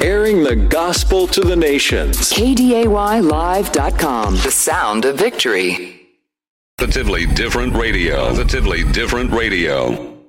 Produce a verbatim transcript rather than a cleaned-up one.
airing the gospel to the nations. K D A Y live dot com. The sound of victory. Positively different radio. Positively different radio.